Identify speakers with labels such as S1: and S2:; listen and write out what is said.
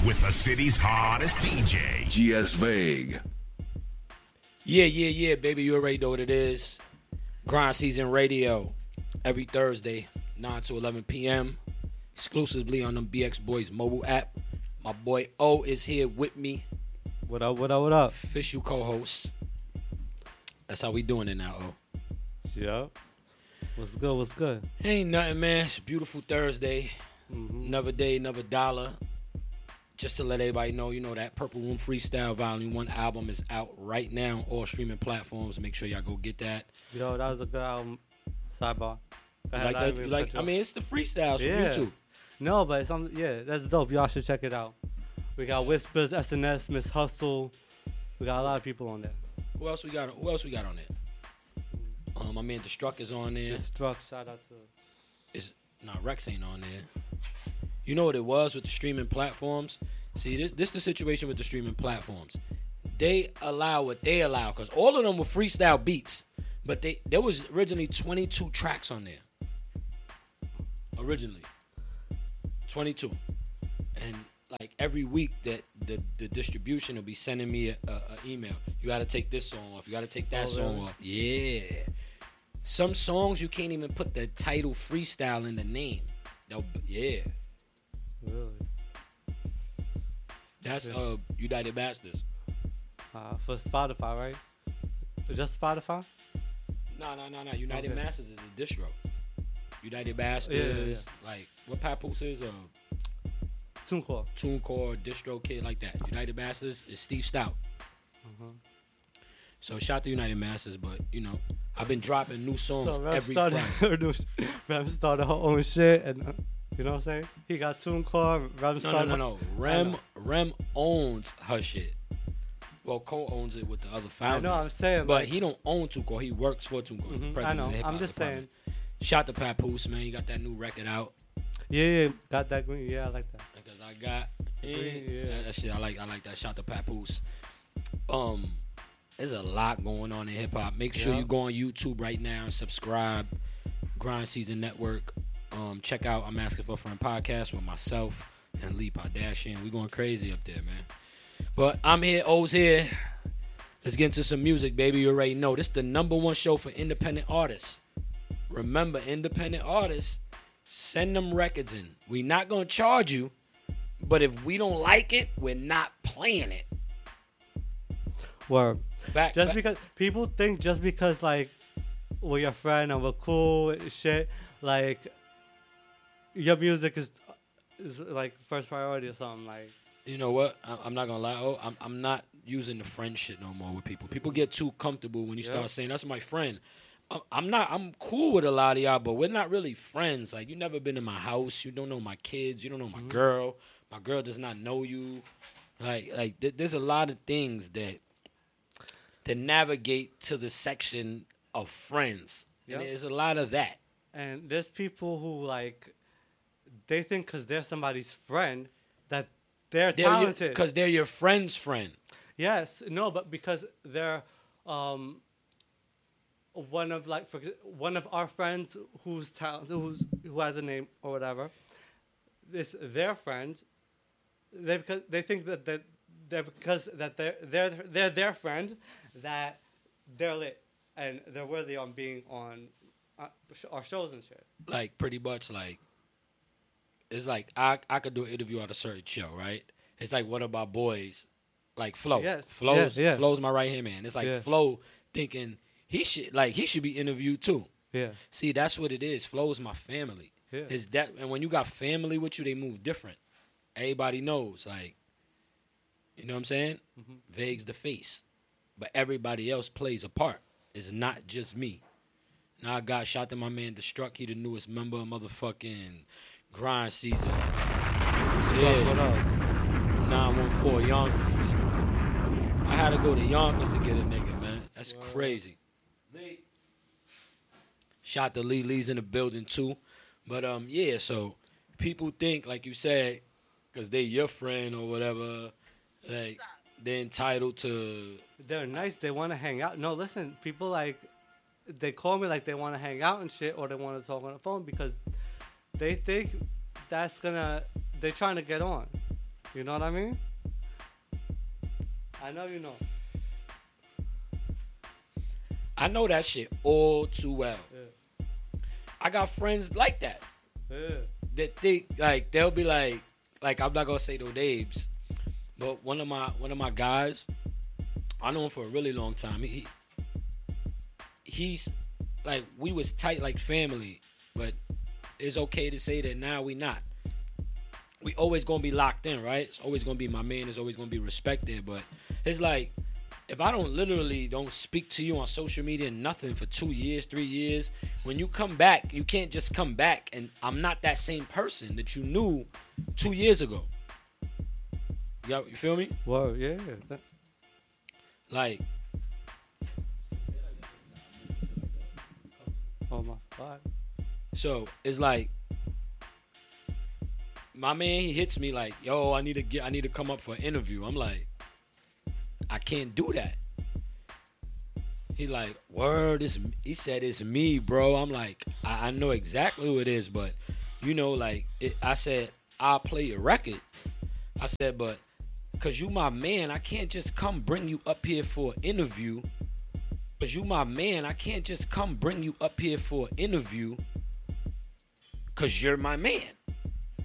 S1: with the city's hottest DJ,
S2: GS Vague.
S3: Yeah, baby. You already know what it is. Grind Season Radio every Thursday, 9 to 11 p.m. exclusively on the BX Boys mobile app. My boy O is here with me.
S4: What up?
S3: Official co-host. That's how we doing it now, O.
S4: Yeah. What's good?
S3: Ain't nothing, man. It's a beautiful Thursday.
S4: Mm-hmm.
S3: Another day, another dollar. Just to let everybody know, that Purple Room Freestyle Volume 1 album is out right now on all streaming platforms. Make sure y'all go get that.
S4: Yo, that was a good album. Sidebar.
S3: It's the freestyles from YouTube.
S4: No, but that's dope. Y'all should check it out. We got Whispers, SNS, Miss Hustle. We got a lot of people on there.
S3: Who else we got on there? My man Destruct is on there.
S4: Destruct, shout out to.
S3: Rex ain't on there. You know what it was with the streaming platforms? See, this the situation with the streaming platforms. They allow what they allow because all of them were freestyle beats, but there was originally 22 tracks on there. Originally, 22, and like every week that the distribution will be sending me a email. You got to take this song off. You got to take that song off. Yeah. Some songs you can't even put the title freestyle in the name. Yeah.
S4: Really?
S3: That's United Masters.
S4: For Spotify, right? Just Spotify?
S3: No. United Masters is a distro. United Masters, like what Papoose is? TuneCore, DistroKid, like that. United Masters is Steve Stout. So shout to United Masters, but I've been dropping new songs every Friday.
S4: Rem started her own shit, and you know what I'm saying? He got TuneCore. Rem started.
S3: No. Rem owns her shit. Well, co-owns it with the other founders.
S4: I know, I'm saying.
S3: But he don't own TuneCore. He works for TuneCore. He's the president
S4: I know.
S3: of the hip-hop
S4: I'm just
S3: department.
S4: saying.
S3: Shout to Papoose, man. You got that new record out.
S4: Yeah, got that green. Yeah, I like that.
S3: Because I got
S4: green,
S3: that shit. I like that. Shout to Papoose. There's a lot going on in hip hop. Make sure you go on YouTube right now and subscribe. Grind Season Network. Check out I'm Asking for a Friend podcast with myself and Lee Kardashian. We going crazy up there, man. But I'm here. O's here. Let's get into some music, baby. You already know this is the #1 show for independent artists. Remember, independent artists, send them records in. We not going to charge you, but if we don't like it, we're not playing it.
S4: Word.
S3: Fact.
S4: Because people think just because, like, we're your friend and we're cool and shit, like, your music is like, first priority or something, like.
S3: You know what? I'm not going to lie. I'm not using the friend shit no more with people. People get too comfortable when you start saying, that's my friend. I'm cool with a lot of y'all, but we're not really friends. Like, you never been in my house. You don't know my kids. You don't know my girl. My girl does not know you. Like there's a lot of things that navigate to the section of friends. Yep. And there's a lot of that.
S4: And there's people who, like, they think because they're somebody's friend that they're talented.
S3: Because they're your friend's friend.
S4: Yes. No, but because they're... one of our friends who has a name or whatever, this their friend. They think that they're their friend, that they're lit and they're worthy on being on our shows and shit.
S3: Like, pretty much, like, it's like I could do an interview on a certain show, right? It's like one of my boys, like Flo.
S4: Yes.
S3: Flow's my right hand man. It's like Flo thinking. He should be interviewed too.
S4: Yeah.
S3: See, that's what it is. Flow is my family.
S4: Yeah.
S3: And when you got family with you, they move different. Everybody knows, like, you know what I'm saying? Mm-hmm. Vague's the face, but everybody else plays a part. It's not just me. Now I got shot to my man Destruct. He the newest member of motherfucking Grind Season.
S4: What up?
S3: 914 Yonkers, man. I had to go to Yonkers to get a nigga, man. That's crazy. Lee. Shout to Lee. Lee's in the building too. But so people think, like you said, because they your friend or whatever, like they're entitled to.
S4: They're nice. They want to hang out. No, listen, people like they call me like they want to hang out and shit, or they want to talk on the phone because they think that's gonna. They're trying to get on. You know what I mean? I know you know.
S3: I know that shit all too well.
S4: Yeah.
S3: I got friends like that.
S4: Yeah.
S3: That think like they'll be like I'm not gonna say no names, but one of my guys, I know him for a really long time. He's like, we was tight like family, but it's okay to say that now we not. We always gonna be locked in, right? It's always gonna be my man. It's always gonna be respected. But it's like, if I don't speak to you on social media, nothing for 2 years, 3 years, when you come back, you can't just come back and I'm not that same person that you knew 2 years ago. You feel me?
S4: Whoa, yeah.
S3: Like,
S4: Oh my God.
S3: so it's like, my man, he hits me like, yo, I need to come up for an interview. I'm like, I can't do that. He like, word, he said it's me, bro. I'm like, I know exactly who it is, but you know, like, I said, I'll play your record. I said, but because you my man, I can't just come bring you up here for an interview. Because you my man, I can't just come bring you up here for an interview because you're my man.